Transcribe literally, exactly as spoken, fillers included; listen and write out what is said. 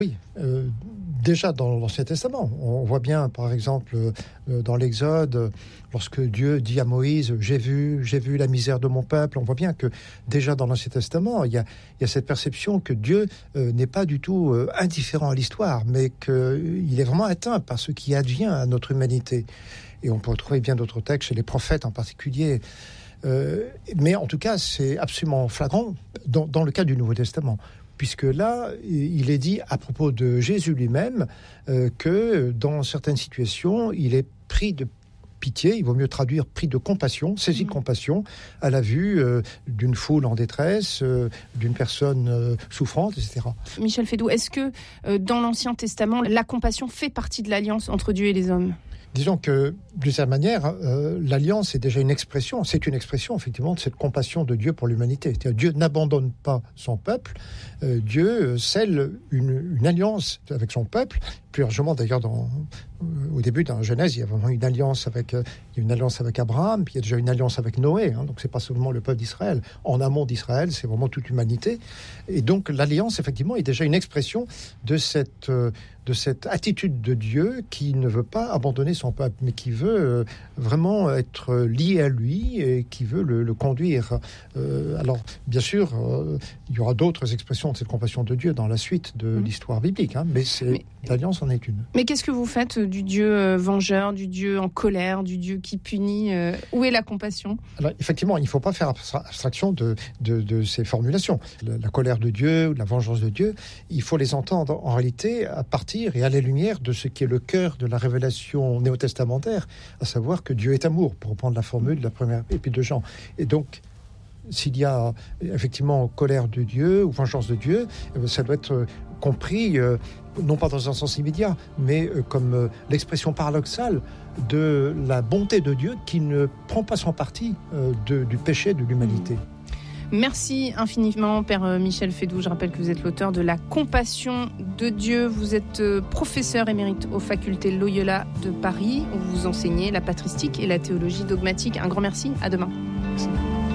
Oui, euh, déjà dans l'Ancien Testament, on voit bien, par exemple, euh, dans l'Exode, lorsque Dieu dit à Moïse « J'ai vu, j'ai vu la misère de mon peuple », on voit bien que déjà dans l'Ancien Testament, il y a, il y a cette perception que Dieu euh, n'est pas du tout euh, indifférent à l'histoire, mais qu'il est vraiment atteint par ce qui advient à notre humanité. Et on peut retrouver bien d'autres textes, chez les prophètes en particulier. Euh, mais en tout cas, c'est absolument flagrant dans, dans le cas du Nouveau Testament. Puisque là, il est dit à propos de Jésus lui-même euh, que dans certaines situations, il est pris de pitié, il vaut mieux traduire pris de compassion, saisi de compassion, à la vue euh, d'une foule en détresse, euh, d'une personne euh, souffrante, et cetera. Michel Fédoux, est-ce que euh, dans l'Ancien Testament, la compassion fait partie de l'alliance entre Dieu et les hommes ? Disons que, d'une certaine manière, euh, l'alliance est déjà une expression, c'est une expression, effectivement, de cette compassion de Dieu pour l'humanité. C'est-à-dire, Dieu n'abandonne pas son peuple, euh, Dieu scelle une, une alliance avec son peuple, plus largement d'ailleurs dans... Au début, dans la Genèse, il y a vraiment une alliance avec, euh, il y a une alliance avec Abraham, puis il y a déjà une alliance avec Noé. Hein, donc, c'est pas seulement le peuple d'Israël. En amont d'Israël, c'est vraiment toute l'humanité. Et donc, l'alliance, effectivement, est déjà une expression de cette, euh, de cette attitude de Dieu qui ne veut pas abandonner son peuple, mais qui veut euh, vraiment être lié à lui et qui veut le, le conduire. Euh, alors, bien sûr, euh, il y aura d'autres expressions de cette compassion de Dieu dans la suite de mmh. l'histoire biblique, hein, mais, c'est, mais l'alliance en est une. Mais qu'est-ce que vous faites du Dieu euh, vengeur, du Dieu en colère, du Dieu qui punit euh, Où est la compassion ? Alors, effectivement, il ne faut pas faire abstraction de, de, de ces formulations. La, la colère de Dieu, la vengeance de Dieu, il faut les entendre en réalité à partir et à la lumière de ce qui est le cœur de la révélation néo-testamentaire, à savoir que Dieu est amour, pour reprendre la formule de la première épître de Jean. Et donc, s'il y a effectivement colère de Dieu ou vengeance de Dieu, ça doit être compris, euh, non pas dans un sens immédiat, mais euh, comme euh, l'expression paradoxale de la bonté de Dieu qui ne prend pas son parti euh, de, du péché de l'humanité. Merci infiniment, Père Michel Fédoux. Je rappelle que vous êtes l'auteur de La Compassion de Dieu. Vous êtes professeur émérite aux facultés Loyola de Paris, où vous enseignez la patristique et la théologie dogmatique. Un grand merci, à demain. Merci.